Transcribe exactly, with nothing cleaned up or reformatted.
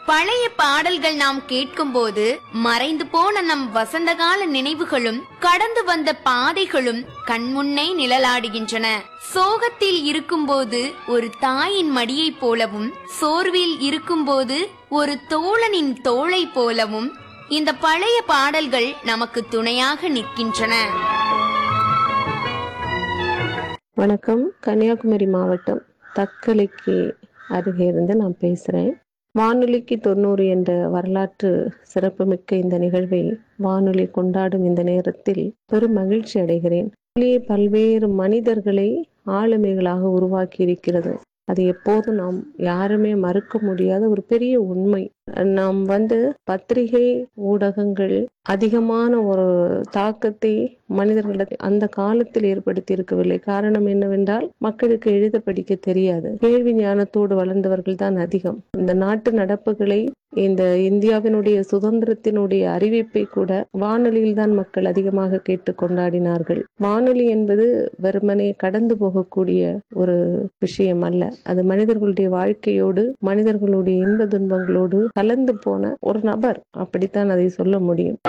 பழைய பாடல்கள் நாம் கேட்கும்போது மறைந்து போன நம் வசந்தகால நினைவுகளும் கடந்து வந்த பாதைகளும் கண்முன்னே நிழலாடுகின்றன. சோகத்தில் இருக்கும்போது ஒரு தாயின் மடியை போலவும், சோர்வில் இருக்கும்போது ஒரு தோழனின் தோளை போலவும் இந்த பழைய பாடல்கள் நமக்கு துணையாக நிற்கின்றன. வணக்கம். கன்னியாகுமரி மாவட்டம் தக்கலைக்கு அருகே இருந்து நான் பேசுறேன். வானொலிக்கு தொண்ணூறு என்ற வரலாற்று சிறப்புமிக்க இந்த நிகழ்வை வானொலி கொண்டாடும் இந்த நேரத்தில் பெரும் மகிழ்ச்சி அடைகிறேன். பல்வேறு மனிதர்களை ஆளுமைகளாக உருவாக்கி இருக்கிறது. அது எப்போதும் நாம் யாருமே மறுக்க முடியாத ஒரு பெரிய உண்மை. நாம் வந்து பத்திரிகை ஊடகங்கள் அதிகமான ஒரு தாக்கத்தை மனிதர்களுக்கு அந்த காலத்தில் ஏற்படுத்தி இருக்கவில்லை. காரணம் என்னவென்றால், மக்களுக்கு எழுத படிக்க தெரியாது. கேள்வி ஞானத்தோடு வளர்ந்தவர்கள் தான் அதிகம். இந்த நாட்டு நடப்புகளை, இந்த இந்தியாவினுடைய சுதந்திரத்தினுடைய அறிவிப்பை கூட வானொலியில் தான் மக்கள் அதிகமாக கேட்டு கொண்டாடினார்கள். வானொலி என்பது வெறுமனே கடந்து போகக்கூடிய ஒரு விஷயம் அல்ல. அது மனிதர்களுடைய வாழ்க்கையோடு, மனிதர்களுடைய இன்ப துன்பங்களோடு கலந்து போன ஒரு நபர். அப்படித்தான் அதை சொல்ல முடியும்.